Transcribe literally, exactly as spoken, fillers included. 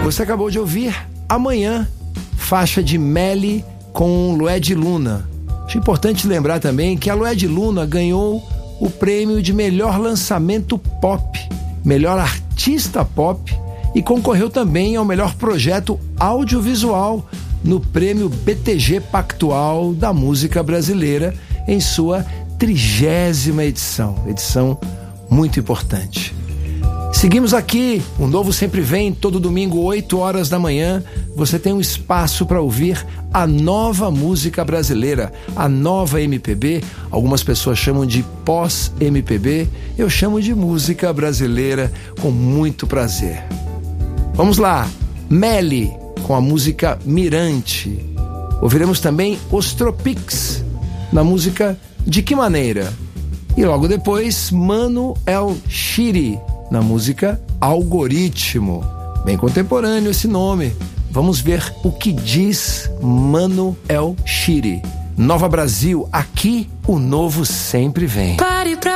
Você acabou de ouvir Amanhã, faixa de Melly com Lued Luna. Acho importante lembrar também que a Lued Luna ganhou o prêmio de melhor lançamento pop, melhor artista pop e concorreu também ao melhor projeto audiovisual no prêmio B T G Pactual da música brasileira em sua trigésima edição, edição muito importante. Seguimos aqui, o Novo Sempre Vem, todo domingo, oito horas da manhã. Você tem um espaço para ouvir a nova música brasileira, a nova M P B. Algumas pessoas chamam de pós-M P B, eu chamo de música brasileira com muito prazer. Vamos lá, Melly com a música Mirante. Ouviremos também Os Tropics na música De Que Maneira? E logo depois, Mano El Shiri na música Algoritmo. Bem contemporâneo esse nome. Vamos ver o que diz Mano El Shiri. Nova Brasil, aqui o novo sempre vem. Pare pra